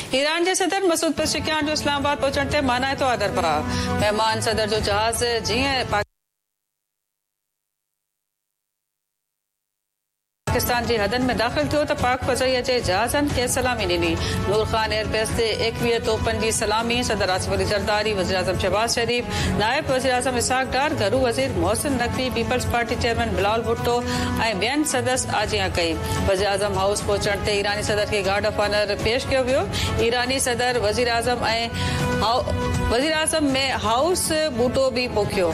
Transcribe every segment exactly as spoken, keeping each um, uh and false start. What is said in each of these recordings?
Iran जे सदर मसूद पेशकियान जो इस्लामाबाद पहुंचण ते मानाए तो आदर पा मेहमान सदर जो जहाज जीअं पाकिस्तान जी हदन में दाख़िल थियो त पाक फज़ाइया जे जहाज़नि खे सलामी ॾिनी। नूर खान एयरबेस ते एकवीह तोपनि जी सलामी सदर आसिफ अली ज़रदारी, वज़ीर आज़म शहबाज शरीफ, नायब वज़ीर आज़म इसहाक डार, घरू वज़ीर Mohsin Naqvi, peoples party chairman Bilawal Bhutto ऐं ॿियनि सदस्य आजियां कई। वज़ीर आज़म हाउस पहुचण ते ईरानी सदर खे गार्ड ऑफ ऑनर पेश कयो वियो। ईरानी सदर वज़ीर आज़म ऐं वज़ीर आज़म में हाउस बूटो बि पोखियो।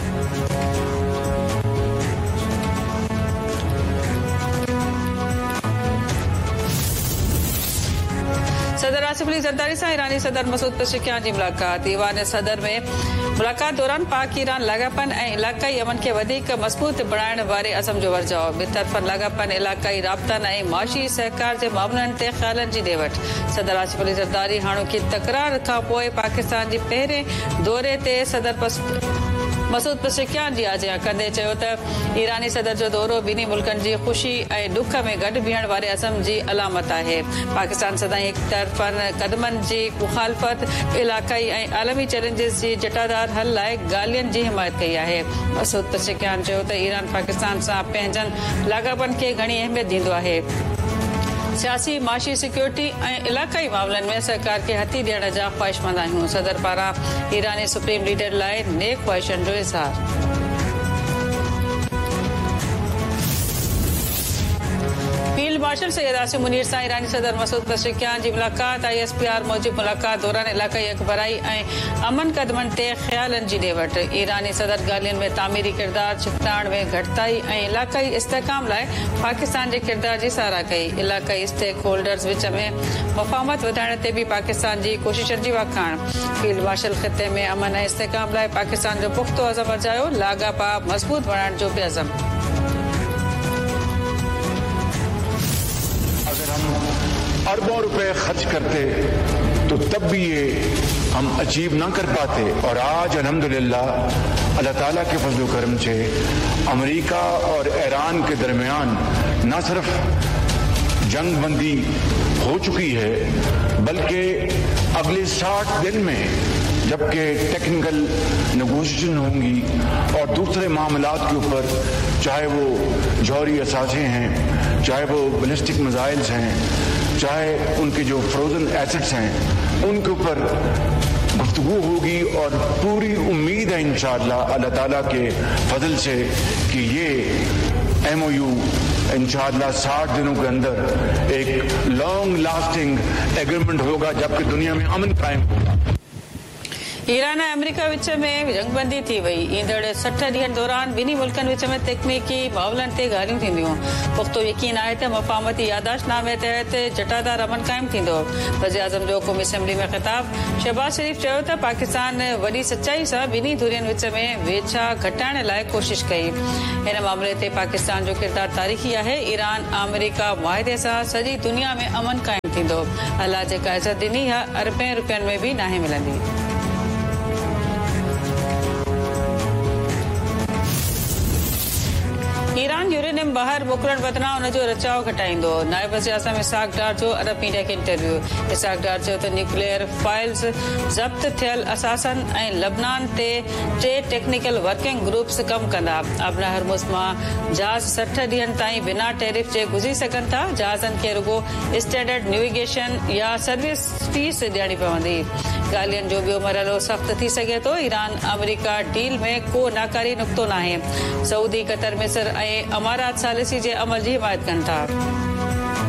सदर आसिफ अली ज़रदारी सां ईरानी सदर मसूद पेशकियान जी मुलाक़ात। ईवान सदर में मुलाक़ात दौरान पाक ईरान लाॻापन ऐं इलाक़ाई अमन खे वधीक मज़बूत बणाइण वारे अज़म जो वर्जाओ। ॿितरफ़नि लाॻापन, इलाक़ाई राब्तनि ऐं माशी सहकार जे मामलनि ते ख़्यालनि जी ॾे वठि। सदर आसिफ अली ज़रदारी हाणोकी तकरार खां पोइ पाकिस्तान जी पहिरें दौरे ते सदर मसूद पेशकियान जी आजियां कंदे चयो त ईरानी सदर जो दौरो ॿिन्ही मुल्कनि जी ख़ुशी ऐं ॾुख में गॾु बीहण वारे अज़म जी अलामत आहे। पाकिस्तान सदाईं हिक तरफ़नि क़दमनि जी मुखालफ़त, इलाक़ाई ऐं आलमी चैलेंजिस जी जटादार हल लाइ ॻाल्हियुनि जी हिमायत कई आहे। मसूद पेशकियान चयो त ईरान पाकिस्तान सां पंहिंजनि लाॻापनि खे घणी अहमियत ॾींदो आहे। सियासी, माशी, सिक्योरिटी ऐं इलाक़ाई मामलनि में सरकार खे हथी ॾियण जा ख़्वाहिशमंद आहियूं। सदर पारां ईरानी सुप्रीम लीडर लाइ नेक ख़्वाहिशनि जो इज़हार। फील्ड मार्शल सैयद आसिम मुनीर सां ईरानी सदर मसूद पेशकियान जी मुलाक़ात। आई एस पी आर मूजिब मुलाक़ात दौरान इलाक़ाई अखबराई ऐं अमन क़दमनि ते ख़्यालनि जी ॾे वठि। ईरानी सदर ॻाल्हियुनि में तामीरी किरदार छिकताइण में घटिताई ऐं इलाक़ाई इस्तेहकाम लाइ पाकिस्तान जे किरदार जी साराह कई। इलाक़ाई स्टेक होल्डर्स विच में मफ़ाहमत वधाइण ते बि पाकिस्तान जी कोशिशनि जी वाखाण। फील्ड मार्शल ख़िते में अमन ऐं इस्तेहकाम लाइ पाकिस्तान जो पुख़्तो अज़म वर्जायो। लाॻापा मज़बूत बणाइण जो बि अज़म। अरबों रुपए खर्च करते तो तब भी ये हम अचीव ना कर पाते। और आज अल्हम्दुलिल्लाह अल्लाह ताला के फजल करम से अमेरिका और ईरान के दरमियान न सिर्फ जंग बंदी हो चुकी है, बल्कि अगले साठ दिन में जबकि टेक्निकल नेगोशिएशन होंगी और दूसरे मामलात के ऊपर, चाहे वो जौहरी असासे हैं, चाहे वो बैलिस्टिक मिसाइल्स हैं, चाहे उनके जो फ्रोजन एसेट्स हैं, उनके ऊपर गुफ्तगू होगी। और पूरी उम्मीद है इंशाअल्लाह अल्लाह ताला के फजल से कि ये एम ओ यू इंशाअल्लाह साठ दिनों के अंदर एक लॉन्ग लास्टिंग एग्रीमेंट होगा, जबकि दुनिया में अमन कायम होगा। ईरान ऐं अमेरिका विच में जंगबंदी थी वई। ईंदड़ सठ ॾींहनि दौरान ॿिन्ही मुल्कनि विच में तकनीकी मामलनि ते ॻाल्हियूं थींदियूं। पुख़्तो यकीन आहे त मफ़ाहमती यादाश्तनामे तहत जटादार अमन क़ाइमु थींदो। वज़ीर आज़म जो क़ौमी असेंबली में ख़िताब। शहबाज शरीफ चयो त पाकिस्तान वॾी सचाई सां ॿिन्ही धुरियुनि विच में वेझा घटाइण लाइ कोशिश कई। हिन मामले ते पाकिस्तान जो किरदार तारीख़ी आहे। ईरान अमेरिका मुआहिदे सां सॼी दुनिया में अमन क़ाइमु थींदो। अलाह जेका इज़त ॾिनी आहे अरबें रुपयनि में बि नाहे मिलंदी। ईरान यूरेनियम ॿाहिरि मोकिलण बदिरां उनजो रचाव घटाईंदो। नायब वज़ीर आज़म इसहाक डार जो अरब मीडिया खे इंटरव्यू। इसहाक डार चयो त न्यूक्लियर फाइल्स ज़ब्त थियल असासन ऐं लबनान ते टे टेक्निकल वर्किंग ग्रुप्स कमु कंदा। अबना हरमुज़ मां जहाज़ सठ ॾींहनि ताईं बिना टैरिफ जे गुज़री सघनि था। जहाज़नि खे रुगो स्टैंडर्ड नेविगेशन या सर्विस फीस ॾियणी पवंदी। ॻाल्हियुनि जो ॿियो मरहलो सख़्तु थी सघे थो। ईरान अमेरिका डील में को नाकारी नुक़्तो नाहे। सऊदी, कतर, मिस्र ऐं अमारात सालिसी जे अमल जी हिमायत कनि था।